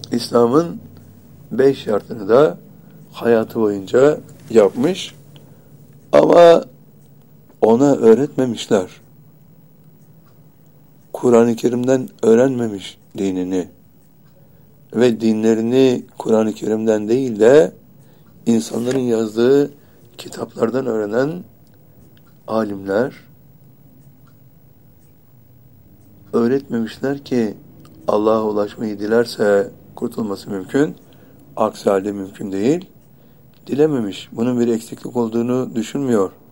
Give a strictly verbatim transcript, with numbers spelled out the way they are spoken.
İslam'ın beş şartını da hayatı boyunca yapmış. Ama ona öğretmemişler. Kur'an-ı Kerim'den öğrenmemiş dinini. Ve dinlerini Kur'an-ı Kerim'den değil de insanların yazdığı kitaplardan öğrenen alimler öğretmemişler ki Allah'a ulaşmayı dilerse kurtulması mümkün. Aksi halde mümkün değil. Dilememiş. Bunun bir eksiklik olduğunu düşünmüyor.